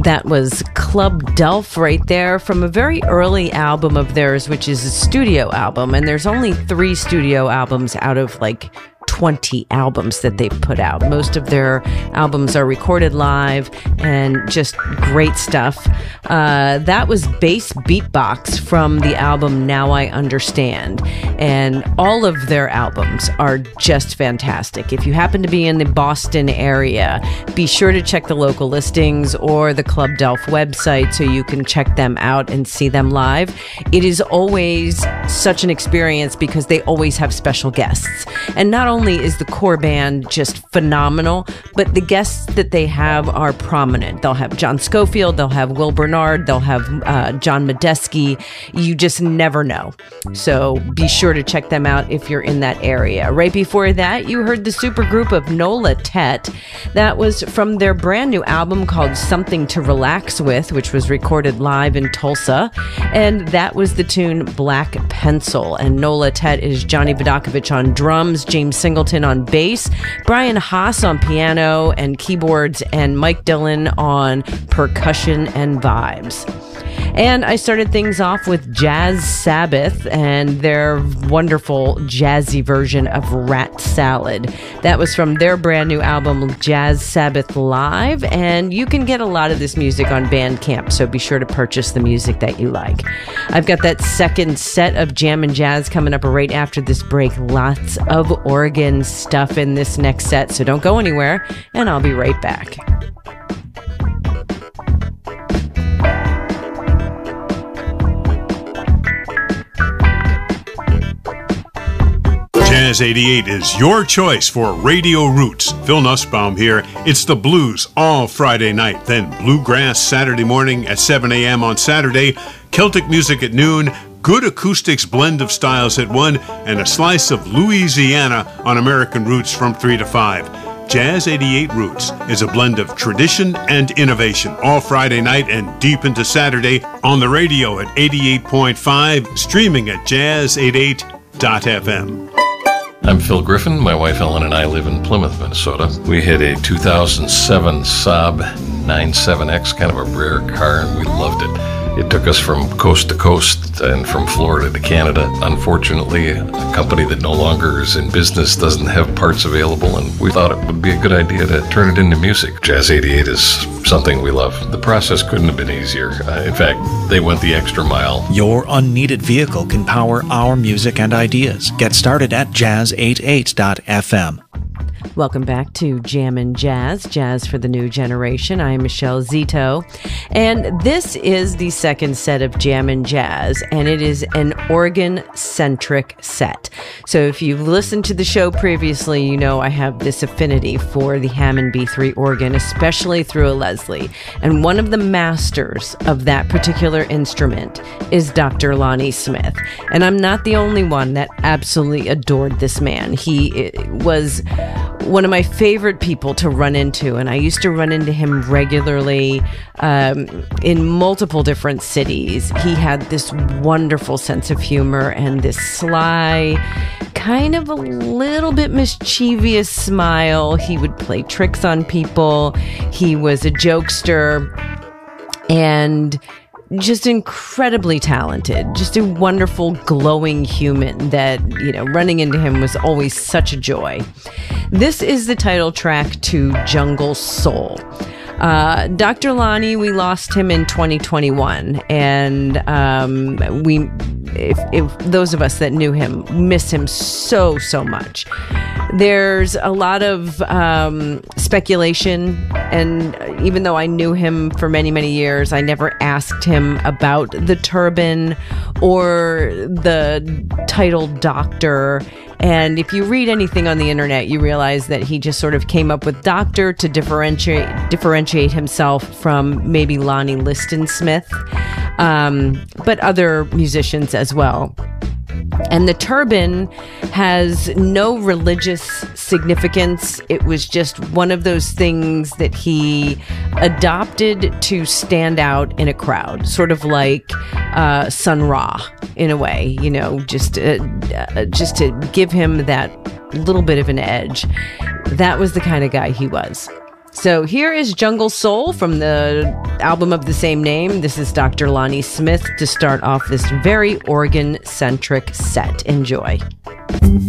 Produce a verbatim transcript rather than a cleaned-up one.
That was Club Delph right there from a very early album of theirs, which is a studio album. And there's only three studio albums out of like twenty albums that they've put out. Most of their albums are recorded live and just great stuff. Uh, that was Bass Beatbox from the album Now I Understand. And all of their albums are just fantastic. If you happen to be in the Boston area, be sure to check the local listings or the Club Delph website so you can check them out and see them live. It is always such an experience because they always have special guests. And not only is the core band just phenomenal, but the guests that they have are prominent. They'll have John Scofield, they'll have Will Bernard, they'll have uh, John Medeski. You just never know. So be sure to check them out if you're in that area. Right before that, you heard the supergroup of Nola Tet. That was from their brand new album called Something to Relax With, which was recorded live in Tulsa. And that was the tune Black Pencil. And Nola Tet is Johnny Vodakovich on drums, James Singleton on bass, Brian Haas on piano and keyboards, and Mike Dillon on percussion and vibes. And I started things off with Jazz Sabbath and their wonderful jazzy version of Rat Salad. That was from their brand new album, Jazz Sabbath Live, and you can get a lot of this music on Bandcamp, so be sure to purchase the music that you like. I've got that second set of Jam and Jazz coming up right after this break. Lots of Oregon stuff in this next set, so don't go anywhere, and I'll be right back. Jazz eighty-eight is your choice for Radio Roots. Phil Nussbaum here. It's the blues all Friday night, then bluegrass Saturday morning at seven a.m. on Saturday, Celtic music at noon, good acoustics blend of styles at one, and a slice of Louisiana on American Roots from three to five. Jazz eighty-eight Roots is a blend of tradition and innovation all Friday night and deep into Saturday on the radio at eighty-eight point five, streaming at jazz eighty-eight dot f m. I'm Phil Griffin. My wife Ellen and I live in Plymouth, Minnesota. We had a two thousand seven Saab ninety-seven X, kind of a rare car, and we loved it. It took us from coast to coast and from Florida to Canada. Unfortunately, a company that no longer is in business doesn't have parts available, and we thought it would be a good idea to turn it into music. Jazz eighty-eight is something we love. The process couldn't have been easier. Uh, in fact, they went the extra mile. Your unneeded vehicle can power our music and ideas. Get started at jazz eighty-eight dot f m. Welcome back to Jam and Jazz, Jazz for the New Generation. I'm Michelle Zito, and this is the second set of Jam and Jazz, and it is an organ-centric set. So if you've listened to the show previously, you know I have this affinity for the Hammond B three organ, especially through a Leslie. And one of the masters of that particular instrument is Doctor Lonnie Smith. And I'm not the only one that absolutely adored this man. He was one of my favorite people to run into, and I used to run into him regularly um, in multiple different cities. He had this wonderful sense of humor and this sly, kind of a little bit mischievous smile. He would play tricks on people. He was a jokester and just incredibly talented, just a wonderful, glowing human that, you know, running into him was always such a joy. This is the title track to Jungle Soul. Uh, Doctor Lonnie, we lost him in twenty twenty-one, and um, we, if, if those of us that knew him, miss him so, so much. There's a lot of um, speculation, and even though I knew him for many, many years, I never asked him about the turban or the title doctor. And if you read anything on the internet, you realize that he just sort of came up with doctor to differentiate differentiate himself from maybe Lonnie Liston Smith, um, but other musicians as well. And the turban has no religious significance. It was just one of those things that he adopted to stand out in a crowd, sort of like uh, Sun Ra in a way, you know, just uh, uh, just to give him that little bit of an edge. That was the kind of guy he was. So here is Jungle Soul from the album of the same name. This is Doctor Lonnie Smith to start off this very organ-centric set. Enjoy.